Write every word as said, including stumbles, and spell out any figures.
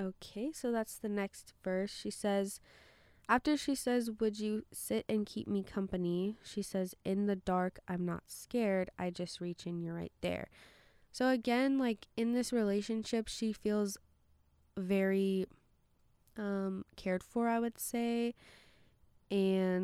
Okay, so that's the next verse. She says, after she says, would you sit and keep me company? She says, in the dark, I'm not scared. I just reach in, you're right there. So again, like in this relationship, she feels very um, cared for, I would say. And